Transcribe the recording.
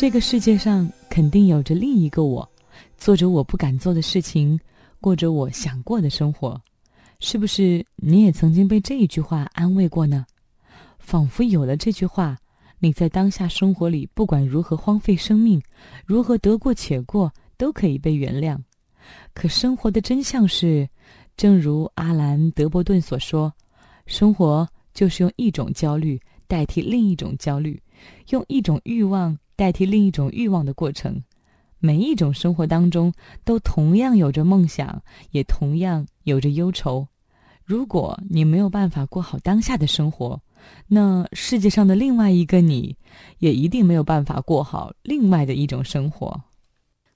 这个世界上肯定有着另一个我，做着我不敢做的事情，过着我想过的生活。是不是你也曾经被这一句话安慰过呢？仿佛有了这句话，你在当下生活里不管如何荒废生命，如何得过且过，都可以被原谅。可生活的真相是，正如阿兰·德伯顿所说，生活就是用一种焦虑代替另一种焦虑，用一种欲望代替另一种欲望的过程。每一种生活当中都同样有着梦想，也同样有着忧愁。如果你没有办法过好当下的生活，那世界上的另外一个你也一定没有办法过好另外的一种生活。